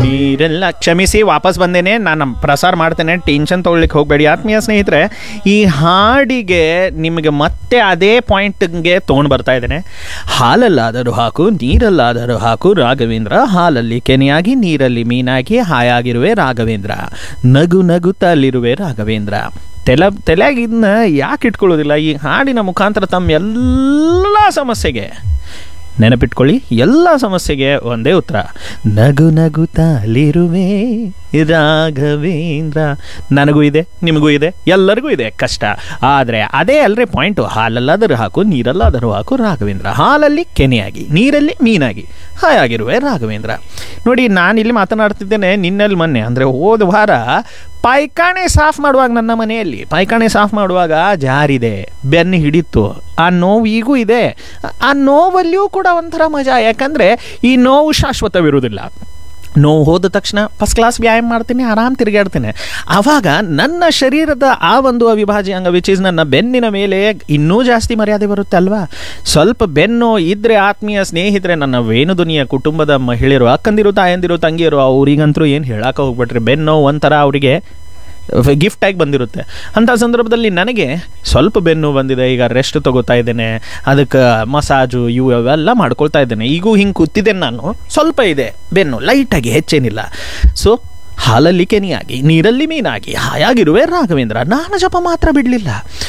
ನೀರೆಲ್ಲ ಕ್ಷಮಿಸಿ ವಾಪಸ್ ಬಂದೇನೆ, ನಾನು ಪ್ರಸಾರ ಮಾಡ್ತೇನೆ, ಟೆನ್ಷನ್ ತೊಗೊಳ್ಲಿಕ್ಕೆ ಹೋಗಬೇಡಿ ಆತ್ಮೀಯ ಸ್ನೇಹಿತರೆ. ಈ ಹಾಡಿಗೆ ನಿಮಗೆ ಮತ್ತೆ ಅದೇ ಪಾಯಿಂಟ್ಗೆ ತೊಗೊಂಡು ಬರ್ತಾ ಇದ್ದೇನೆ. ಹಾಲಲ್ಲಾದರೂ ಹಾಕು ನೀರಲ್ಲಾದರೂ ಹಾಕು ರಾಘವೇಂದ್ರ, ಹಾಲಲ್ಲಿ ಕೆನೆಯಾಗಿ ನೀರಲ್ಲಿ ಮೀನಾಗಿ ಹಾಯಾಗಿರುವೆ ರಾಘವೇಂದ್ರ, ನಗು ನಗುತ್ತಲಿರುವೆ ರಾಘವೇಂದ್ರ. ತಲೆಯಾಗಿ ಇದನ್ನ ಯಾಕೆ ಇಟ್ಕೊಳ್ಳೋದಿಲ್ಲ? ಈ ಹಾಡಿನ ಮುಖಾಂತರ ತಮ್ಮ ಎಲ್ಲ ಸಮಸ್ಯೆಗೆ ನೆನಪಿಟ್ಕೊಳ್ಳಿ, ಎಲ್ಲ ಸಮಸ್ಯೆಗೆ ಒಂದೇ ಉತ್ತರ, ನಗು ನಗುತ್ತಲಿರುವೆ ರಾಘವೇಂದ್ರ. ನನಗೂ ಇದೆ, ನಿಮಗೂ ಇದೆ, ಎಲ್ಲರಿಗೂ ಇದೆ ಕಷ್ಟ. ಆದರೆ ಅದೇ ಅಲ್ಲರಿ ಪಾಯಿಂಟು, ಹಾಲಲ್ಲಾದರೂ ಹಾಕು ನೀರಲ್ಲಾದರೂ ಹಾಕು ರಾಘವೇಂದ್ರ, ಹಾಲಲ್ಲಿ ಕೆನೆಯಾಗಿ ನೀರಲ್ಲಿ ಮೀನಾಗಿ ಹಾಯಾಗಿರುವೆ ರಾಘವೇಂದ್ರ. ನೋಡಿ, ನಾನಿಲ್ಲಿ ಮಾತನಾಡ್ತಿದ್ದೇನೆ ನಿನ್ನಲ್ಲಿ ಮೊನ್ನೆ ಅಂದರೆ ಹೋದ ವಾರ ಪಾಯ್ಕಾಣೆ ಸಾಫ್ ಮಾಡುವಾಗ, ನನ್ನ ಮನೆಯಲ್ಲಿ ಪಾಯ್ಕಾಣೆ ಸಾಫ್ ಮಾಡುವಾಗ ಜಾರಿದೆ, ಬೆನ್ನು ಹಿಡಿತು. ಆ ನೋವು ಈಗೂ ಇದೆ. ಆ ನೋವಲ್ಲಿಯೂ ಕೂಡ ಒಂಥರ ಮಜಾ, ಯಾಕಂದರೆ ಈ ನೋವು ಶಾಶ್ವತವಿರುವುದಿಲ್ಲ. ನೋವು ಹೋದ ತಕ್ಷಣ ಫಸ್ಟ್ ಕ್ಲಾಸ್ ವ್ಯಾಯಾಮ ಮಾಡ್ತೀನಿ, ಆರಾಮ್ ತಿರುಗಾಡ್ತೇನೆ. ಆವಾಗ ನನ್ನ ಶರೀರದ ಆ ಒಂದು ಅವಿಭಾಜ್ಯ ಅಂಗ ವಿಚ್ ಇಸ್ ನನ್ನ ಬೆನ್ನಿನ ಮೇಲೆ ಇನ್ನೂ ಜಾಸ್ತಿ ಮರ್ಯಾದೆ ಬರುತ್ತೆ ಅಲ್ವಾ. ಸ್ವಲ್ಪ ಬೆನ್ನು ಇದ್ದರೆ ಆತ್ಮೀಯ ಸ್ನೇಹಿತರೆ, ನನ್ನ ವೇಣುದುನಿಯ ಕುಟುಂಬದ ಮಹಿಳೆಯರು, ಅಕ್ಕಂದಿರು, ತಾಯಂದಿರು, ತಂಗಿಯರು, ಅವ್ರಿಗಂತರೂ ಏನು ಹೇಳಕ್ಕೆ ಹೋಗ್ಬಿಟ್ರಿ, ಬೆನ್ನು ಒಂಥರ ಅವರಿಗೆ ಗಿಫ್ಟಾಗಿ ಬಂದಿರುತ್ತೆ. ಅಂಥ ಸಂದರ್ಭದಲ್ಲಿ ನನಗೆ ಸ್ವಲ್ಪ ಬೆನ್ನು ಬಂದಿದೆ, ಈಗ ರೆಸ್ಟ್ ತೊಗೋತಾ ಇದ್ದೇನೆ, ಅದಕ್ಕೆ ಮಸಾಜು ಇವೆಲ್ಲ ಮಾಡ್ಕೊಳ್ತಾ ಇದ್ದೇನೆ. ಈಗೂ ಹಿಂಗೆ ಕೂತಿದ್ದೇನೆ ನಾನು, ಸ್ವಲ್ಪ ಇದೆ ಬೆನ್ನು ಲೈಟಾಗಿ, ಹೆಚ್ಚೇನಿಲ್ಲ. ಸೊ ಹಾಲಲ್ಲಿ ಕೆನೆಯಾಗಿ ನೀರಲ್ಲಿ ಮೀನಾಗಿ ಹಾಯಾಗಿರುವೆ ರಾಘವೇಂದ್ರ. ನಾನು ಜಪ ಮಾತ್ರ ಬಿಡಲಿಲ್ಲ.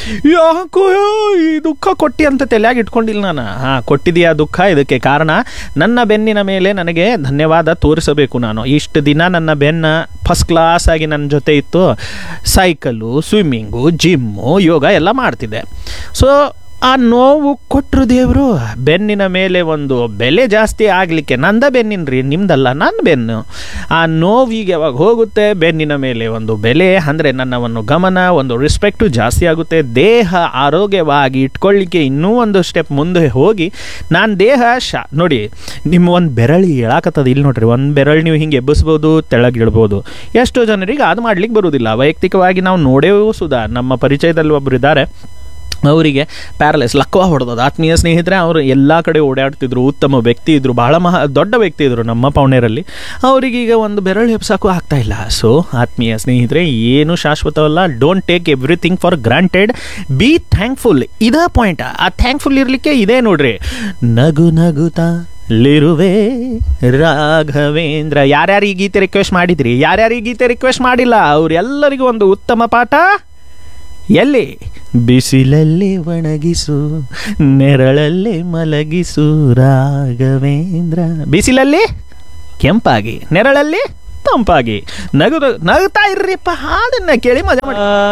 ಯಾಕೋ ಈ ದುಃಖ ಕೊಟ್ಟಿ ಅಂತ ತಲೆಯಾಗಿ ಇಟ್ಕೊಂಡಿಲ್ಲ ನಾನು. ಕೊಟ್ಟಿದೆಯಾ ದುಃಖ? ಇದಕ್ಕೆ ಕಾರಣ ನನ್ನ ಬೆನ್ನಿನ ಮೇಲೆ ನನಗೆ ಧನ್ಯವಾದ ತೋರಿಸಬೇಕು. ನಾನು ಇಷ್ಟು ದಿನ ನನ್ನ ಬೆನ್ನ ಫಸ್ಟ್ ಕ್ಲಾಸ್ ಆಗಿ ನನ್ನ ಜೊತೆ ಇತ್ತು. ಸೈಕಲ್ಲು, ಸ್ವಿಮ್ಮಿಂಗು, ಜಿಮ್ಮು, ಯೋಗ ಎಲ್ಲ ಮಾಡ್ತಿದ್ದೆ. ಸೊ ಆ ನೋವು ಕೊಟ್ಟರು ದೇವರು. ಬೆನ್ನಿನ ಮೇಲೆ ಒಂದು ಬೆಲೆ ಜಾಸ್ತಿ ಆಗಲಿಕ್ಕೆ, ನಂದ ಬೆನ್ನಿನ ರೀ, ನಿಮ್ದಲ್ಲ, ನನ್ನ ಬೆನ್ನು. ಆ ನೋವಿಗೆ ಯಾವಾಗ ಹೋಗುತ್ತೆ, ಬೆನ್ನಿನ ಮೇಲೆ ಒಂದು ಬೆಲೆ ಅಂದರೆ ನನ್ನ ಒಂದು ಗಮನ, ಒಂದು ರೆಸ್ಪೆಕ್ಟು ಜಾಸ್ತಿ ಆಗುತ್ತೆ. ದೇಹ ಆರೋಗ್ಯವಾಗಿ ಇಟ್ಕೊಳ್ಳಿಕ್ಕೆ ಇನ್ನೂ ಒಂದು ಸ್ಟೆಪ್ ಮುಂದೆ ಹೋಗಿ ನಾನು ದೇಹ ನೋಡಿ, ನಿಮ್ಮ ಒಂದು ಬೆರಳು ಹೇಳಾಕತ್ತದ ಇಲ್ಲಿ ನೋಡ್ರಿ, ಒಂದು ಬೆರಳು ನೀವು ಹಿಂಗೆ ಎಬ್ಬಿಸ್ಬೋದು, ತೆಳಗಿಡ್ಬೋದು. ಎಷ್ಟೋ ಜನರಿಗೆ ಅದು ಮಾಡ್ಲಿಕ್ಕೆ ಬರೋದಿಲ್ಲ. ವೈಯಕ್ತಿಕವಾಗಿ ನಾವು ನೋಡೇವು ಸುಧಾ, ನಮ್ಮ ಪರಿಚಯದಲ್ಲಿ ಒಬ್ಬರು ಇದ್ದಾರೆ, ಅವರಿಗೆ ಪ್ಯಾರಲೈಸ್ ಲಕ್ವ ಹೊಡೆದದು. ಆತ್ಮೀಯ ಸ್ನೇಹಿತರೆ, ಅವರು ಎಲ್ಲ ಕಡೆ ಓಡಾಡ್ತಿದ್ರು, ಉತ್ತಮ ವ್ಯಕ್ತಿ ಇದ್ದರು, ಬಹಳ ದೊಡ್ಡ ವ್ಯಕ್ತಿ ಇದ್ದರು ನಮ್ಮ ಪೌಣೆರಲ್ಲಿ. ಅವರಿಗೀಗ ಒಂದು ಬೆರಳು ಹೆಪ್ಸೋಕ್ಕೂ ಆಗ್ತಾ ಇಲ್ಲ. ಸೊ ಆತ್ಮೀಯ ಸ್ನೇಹಿತರೆ, ಏನು ಶಾಶ್ವತವಲ್ಲ. Don't take everything for granted, be thankful. ಇದೇ ಪಾಯಿಂಟ್. ಆ ಥ್ಯಾಂಕ್ಫುಲ್ ಇರಲಿಕ್ಕೆ ಇದೆ ನೋಡ್ರಿ, ನಗು ನಗುತ್ತಾ ಲಿರುವೆ ರಾಘವೇಂದ್ರ. ಯಾರ್ಯಾರು ಈ ಗೀತೆ ರಿಕ್ವೆಸ್ಟ್ ಮಾಡಿದ್ರಿ, ಯಾರ್ಯಾರು ಈ ಗೀತೆ ರಿಕ್ವೆಸ್ಟ್ ಮಾಡಿಲ್ಲ, ಅವರೆಲ್ಲರಿಗೂ ಒಂದು ಉತ್ತಮ ಪಾಠ. ಎಲ್ಲಿ? ಬಿಸಿಲಲ್ಲಿ ಒಣಗಿಸು, ನೆರಳಲ್ಲಿ ಮಲಗಿಸು ರಾಘವೇಂದ್ರ. ಬಿಸಿಲಲ್ಲಿ ಕೆಂಪಾಗಿ, ನೆರಳಲ್ಲಿ ತಂಪಾಗಿ, ನಗುತ್ತಾ ಇರ್ರಿಪ್ಪ. ಹಾಡನ್ನ ಕೇಳಿ ಮಜಾ ಮಾಡಿ.